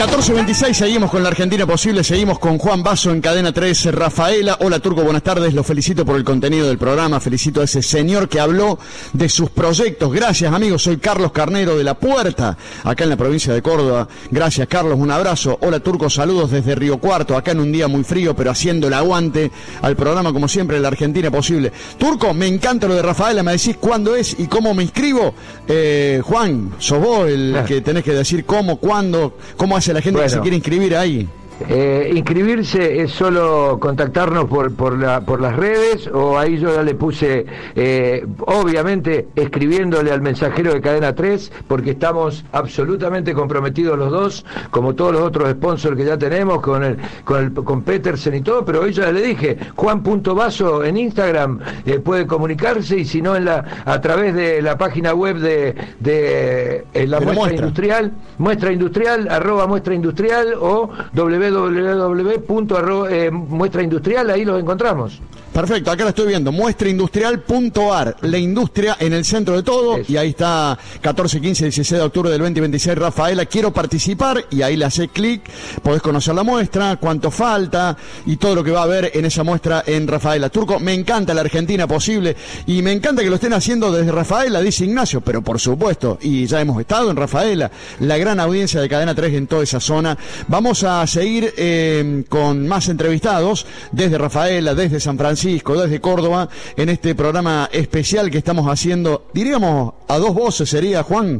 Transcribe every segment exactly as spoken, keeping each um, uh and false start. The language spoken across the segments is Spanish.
catorce veintiséis, seguimos con la Argentina Posible, seguimos con Juan Basso en Cadena tres, Rafaela. Hola Turco, buenas tardes, lo felicito por el contenido del programa, felicito a ese señor que habló de sus proyectos. Gracias amigos, soy Carlos Carnero de La Puerta, acá en la provincia de Córdoba. Gracias Carlos, un abrazo. Hola Turco, saludos desde Río Cuarto, acá en un día muy frío, pero haciendo el aguante al programa como siempre, la Argentina Posible. Turco, me encanta lo de Rafaela, me decís cuándo es y cómo me inscribo. Eh, Juan, sos vos el ah. que tenés que decir cómo, cuándo, cómo hace la gente bueno. que se quiere inscribir ahí. Eh, inscribirse es solo contactarnos por por, la, por las redes, o ahí yo ya le puse, eh, obviamente escribiéndole al mensajero de Cadena tres, porque estamos absolutamente comprometidos los dos, como todos los otros sponsors que ya tenemos, con el con el con Petersen y todo, pero hoy ya le dije, Juan.Basso en Instagram, eh, puede comunicarse, y si no en la a través de la página web de, de eh, la, muestra, muestra industrial, muestra industrial, arroba muestra industrial, o w w w punto muestra industrial, ahí los encontramos. Perfecto, acá la estoy viendo, muestra industrial punto a r, la industria en el centro de todo. Eso. Y ahí está catorce, quince, dieciséis de octubre del veinte veintiséis, Rafaela, quiero participar, y ahí le haces clic, podés conocer la muestra, cuánto falta y todo lo que va a haber en esa muestra en Rafaela. Turco, me encanta la Argentina Posible y me encanta que lo estén haciendo desde Rafaela, dice Ignacio, pero por supuesto, y ya hemos estado en Rafaela, la gran audiencia de Cadena tres en toda esa zona. Vamos a seguir eh, con más entrevistados desde Rafaela, desde San Francisco, desde Córdoba, en este programa especial que estamos haciendo, diríamos, a dos voces sería, Juan.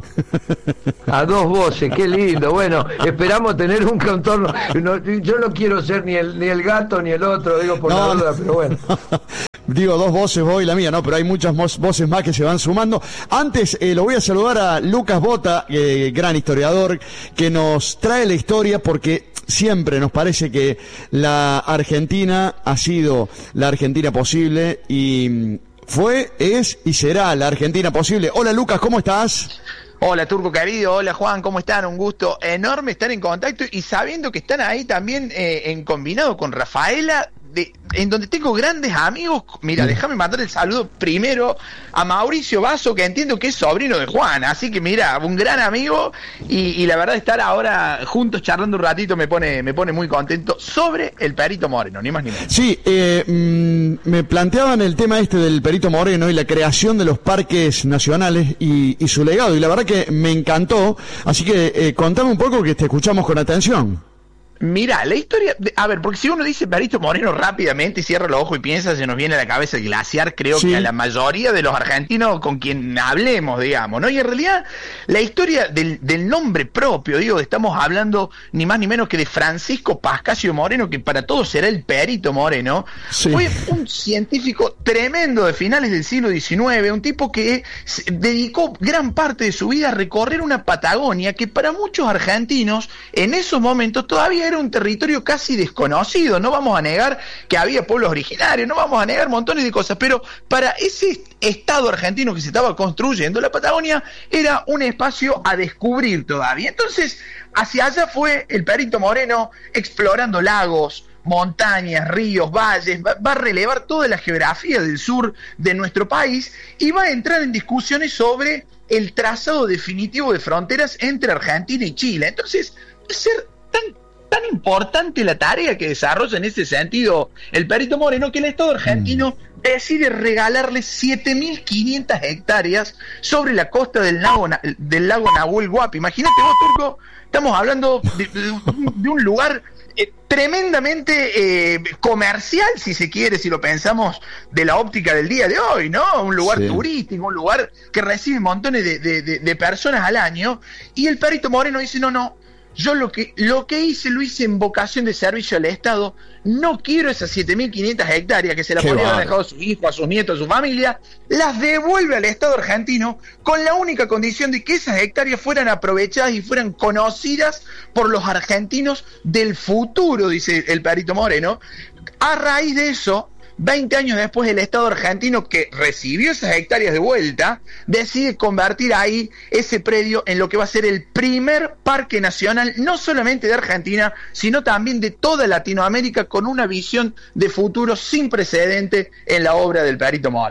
A dos voces, qué lindo. Bueno, esperamos tener un contorno. No, yo no quiero ser ni el ni el gato ni el otro, digo por no, la duda, pero bueno. Digo, dos voces, vos y la mía, ¿no? Pero hay muchas voces más que se van sumando. Antes, eh, lo voy a saludar a Lucas Bota, eh, gran historiador, que nos trae la historia, porque siempre nos parece que la Argentina ha sido la Argentina Posible, y fue, es y será la Argentina Posible. Hola Lucas, ¿cómo estás? Hola Turco querido, hola Juan, ¿cómo están? Un gusto enorme estar en contacto, y sabiendo que están ahí también eh, en combinado con Rafaela, de, en donde tengo grandes amigos. Mira, déjame mandar el saludo primero a Mauricio Basso, que entiendo que es sobrino de Juan, así que mira, un gran amigo, y, y la verdad estar ahora juntos charlando un ratito me pone me pone muy contento sobre el Perito Moreno, ni más ni menos. Sí, eh, mmm, me planteaban el tema este del Perito Moreno y la creación de los parques nacionales y, y su legado, y la verdad que me encantó, así que eh, contame un poco, que te escuchamos con atención. Mira, la historia, de, a ver, porque si uno dice Perito Moreno rápidamente, cierra los ojos y piensa, se nos viene a la cabeza el glaciar, creo sí. que a la mayoría de los argentinos con quien hablemos, digamos, ¿no? Y en realidad, la historia del, del nombre propio, digo, estamos hablando ni más ni menos que de Francisco Pascasio Moreno, que para todos será el Perito Moreno, sí. fue un científico tremendo de finales del siglo diecinueve, un tipo que dedicó gran parte de su vida a recorrer una Patagonia que para muchos argentinos, en esos momentos, todavía era un territorio casi desconocido. No vamos a negar que había pueblos originarios, no vamos a negar montones de cosas, pero para ese estado argentino que se estaba construyendo, la Patagonia era un espacio a descubrir todavía. Entonces, hacia allá fue el Perito Moreno, explorando lagos, montañas, ríos, valles, va, va a relevar toda la geografía del sur de nuestro país, y va a entrar en discusiones sobre el trazado definitivo de fronteras entre Argentina y Chile. Entonces, ser tan tan importante la tarea que desarrolla en ese sentido el Perito Moreno, que el Estado argentino decide regalarle siete mil quinientas hectáreas sobre la costa del lago, del lago Nahuel Huapi. Imagínate vos, Turco, estamos hablando de, de, de un lugar eh, tremendamente eh, comercial, si se quiere, si lo pensamos de la óptica del día de hoy, ¿no? Un lugar sí. turístico, un lugar que recibe montones de, de, de, de personas al año, y el Perito Moreno dice, no, no, yo lo que lo que hice, lo hice en vocación de servicio al Estado. No quiero esas siete mil quinientas hectáreas que se las podrían haber dejado a sus hijos, a sus nietos, a su familia. Las devuelve al Estado argentino con la única condición de que esas hectáreas fueran aprovechadas y fueran conocidas por los argentinos del futuro, dice el Perito Moreno. A raíz de eso, veinte años después, el Estado argentino, que recibió esas hectáreas de vuelta, decide convertir ahí ese predio en lo que va a ser el primer parque nacional, no solamente de Argentina, sino también de toda Latinoamérica, con una visión de futuro sin precedente en la obra del Perito Moreno.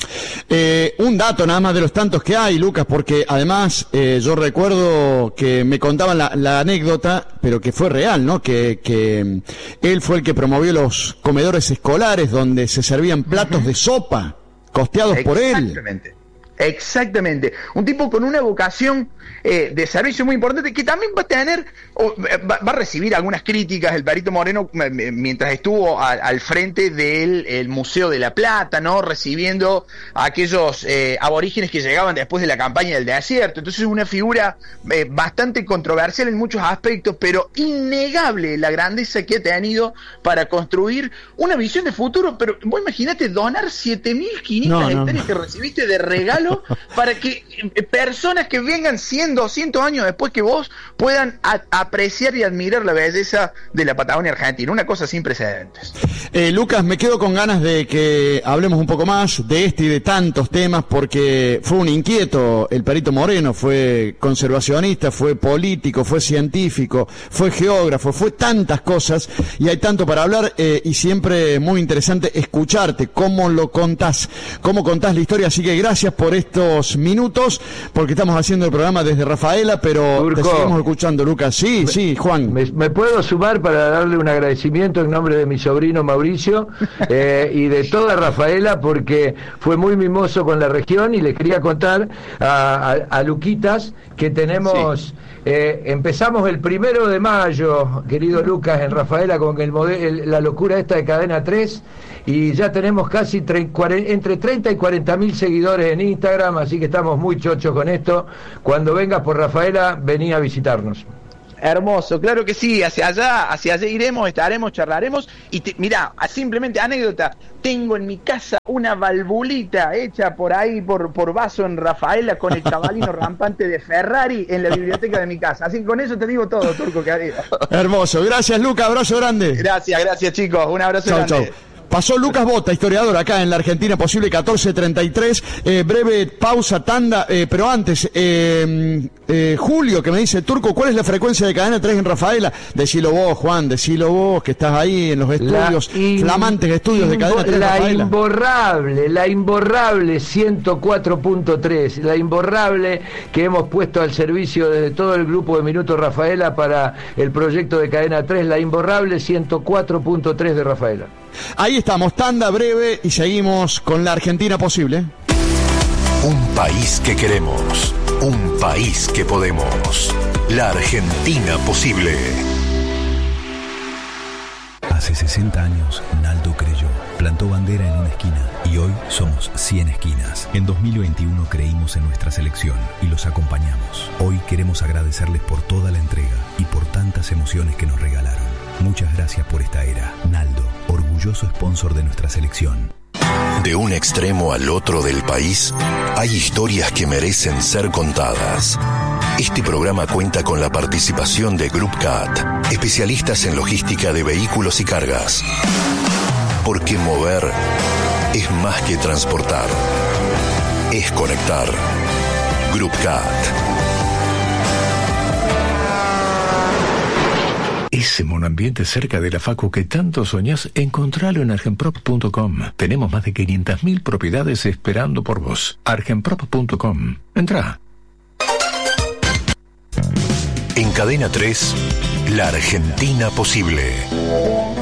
Eh, un dato nada más de los tantos que hay, Lucas, porque además eh, yo recuerdo que me contaban la, la anécdota, pero que fue real, ¿no? Que, que él fue el que promovió los comedores escolares donde se servían platos uh-huh. de sopa costeados por él. Exactamente. Exactamente, un tipo con una vocación eh, de servicio muy importante que también va a tener, o, va, va a recibir algunas críticas el Perito Moreno mientras estuvo a, al frente del el Museo de la Plata, ¿no? Recibiendo a aquellos eh, aborígenes que llegaban después de la campaña del desierto. Entonces es una figura eh, bastante controversial en muchos aspectos, pero innegable la grandeza que ha tenido para construir una visión de futuro. Pero vos imaginate donar siete mil quinientas no, hectáreas no. que recibiste de regalo para que eh, personas que vengan cien, doscientos años después que vos puedan a, apreciar y admirar la belleza de la Patagonia Argentina, una cosa sin precedentes. Eh, Lucas, me quedo con ganas de que hablemos un poco más de este y de tantos temas, porque fue un inquieto el Perito Moreno, fue conservacionista, fue político, fue científico, fue geógrafo, fue tantas cosas, y hay tanto para hablar, eh, y siempre muy interesante escucharte, cómo lo contás, cómo contás la historia, así que gracias por estos minutos, porque estamos haciendo el programa desde Rafaela, pero Turco, te seguimos escuchando, Lucas. Sí, me, sí, Juan. Me, me puedo sumar para darle un agradecimiento en nombre de mi sobrino Mauricio eh, y de toda Rafaela, porque fue muy mimoso con la región, y le quería contar a, a, a Luquitas que tenemos... Sí. Eh, empezamos el primero de mayo, querido Lucas, en Rafaela con el modelo, la locura esta de Cadena tres, y ya tenemos casi tre- cuarenta, entre treinta y cuarenta mil seguidores en Instagram, así que estamos muy chochos con esto. Cuando vengas por Rafaela, vení a visitarnos. Hermoso, claro que sí, hacia allá, hacia allá iremos, estaremos, charlaremos, y te, mirá, simplemente anécdota, tengo en mi casa una valvulita hecha por ahí, por, por vaso en Rafaela, con el cabalino rampante de Ferrari en la biblioteca de mi casa, así que con eso te digo todo, Turco, que arriba. Hermoso, gracias Lucas, abrazo grande. Gracias, gracias chicos, un abrazo chau, grande. Chau. Pasó Lucas Bota, historiador acá en la Argentina Posible, catorce treinta y tres, eh, breve pausa, tanda, eh, pero antes, eh, eh, Julio, que me dice, Turco, ¿cuál es la frecuencia de Cadena tres en Rafaela? Decilo vos, Juan, decilo vos, que estás ahí en los estudios, in, flamantes estudios de Cadena tres la Rafaela. La imborrable, la imborrable ciento cuatro punto tres, la imborrable que hemos puesto al servicio desde todo el grupo de Minuto Rafaela para el proyecto de Cadena tres, la imborrable ciento cuatro punto tres de Rafaela. Ahí estamos, tanda breve y seguimos con la Argentina Posible. Un país que queremos, un país que podemos. La Argentina Posible. Hace sesenta años, Naldo creyó, plantó bandera en una esquina y hoy somos cien esquinas. En dos mil veintiuno creímos en nuestra selección y los acompañamos. Hoy queremos agradecerles por toda la entrega y por tantas emociones que nos regalaron. Muchas gracias por esta era. Naldo, orgulloso sponsor de nuestra selección. De un extremo al otro del país, hay historias que merecen ser contadas. Este programa cuenta con la participación de Group C A T, especialistas en logística de vehículos y cargas. Porque mover es más que transportar, es conectar. Group C A T. Ese monoambiente cerca de la Facu que tanto soñás, encontralo en argenprop punto com. Tenemos más de quinientas mil propiedades esperando por vos. argenprop punto com. Entrá. En Cadena tres, la Argentina Posible.